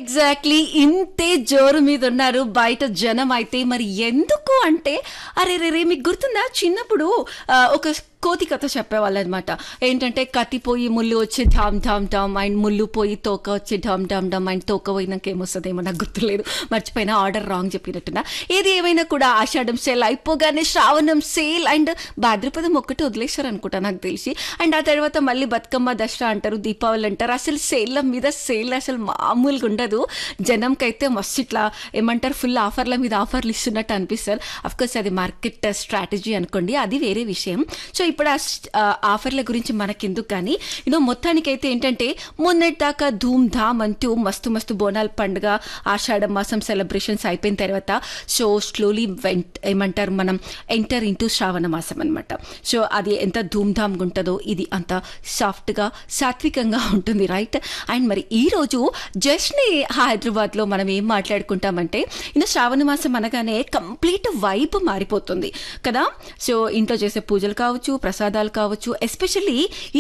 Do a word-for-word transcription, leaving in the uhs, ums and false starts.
Exactly ఇంతే జోరు మీద ఉన్నారు బయట జనం అయితే. మరి ఎందుకు అంటే అరే రే రే మీకు గుర్తుందా చిన్నప్పుడు ఆ, ఒక కోతి కథ చెప్పేవాళ్ళు అనమాట. ఏంటంటే కత్తి పోయి ముళ్ళు వచ్చి ఢామ్ ఢామ్ ఢామ్ అండ్ ముళ్ళు పోయి తోక వచ్చి ఢామ్ ఢామ్ ఢామ్ అండ్ తోక పోయినాక ఏమొస్తుందేమో నాకు గుర్తులేదు, మర్చిపోయినా, ఆర్డర్ రాంగ్ చెప్పినట్టున్నా. ఏది ఏమైనా కూడా ఆషాఢం సేల్ అయిపోగానే శ్రావణం సేల్ అండ్ భాద్రపదం ఒక్కటి వదిలేశారు అనుకుంటా నాకు తెలిసి. అండ్ ఆ తర్వాత మళ్ళీ బతుకమ్మ, దసరా అంటారు, దీపావళి అంటారు. అసలు సేల్ల మీద సేల్ అసలు మామూలుగా ఉండదు. జనంకైతే మస్తు ఇట్లా ఏమంటారు ఫుల్ ఆఫర్ల మీద ఆఫర్లు ఇస్తున్నట్టు అనిపిస్తారు. అఫ్కోర్స్ అది మార్కెట్ స్ట్రాటజీ అనుకోండి, అది వేరే విషయం. సో ఇప్పుడు ఆ స్- ఆ ఆఫర్ల గురించి మనకెందుకు కానీ యూనో మొత్తానికైతే ఏంటంటే మొన్నటి దాకా ధూమ్ ధామ్ అంటూ మస్తు మస్తు బోనాల పండుగ, ఆషాఢ మాసం సెలబ్రేషన్స్ అయిపోయిన తర్వాత సో స్లోలీ వెంట్ ఏమంటారు మనం ఎంటర్ ఇంటూ శ్రావణ మాసం అనమాట. సో అది ఎంత ధూమ్ ధామ్గా ఉంటుందో ఇది అంత సాఫ్ట్గా సాత్వికంగా ఉంటుంది, రైట్. అండ్ మరి ఈ రోజు జస్ట్ హైదరాబాద్లో మనం ఏం మాట్లాడుకుంటామంటే ఇನ್ನು శ్రావణ మాసం అనగానే కంప్లీట్ వైబ్ మారిపోతుంది కదా. సో ఇంట్లో చేసే పూజలు కావచ్చు, ప్రసాదాలు కావచ్చు, ఎస్పెషల్లీ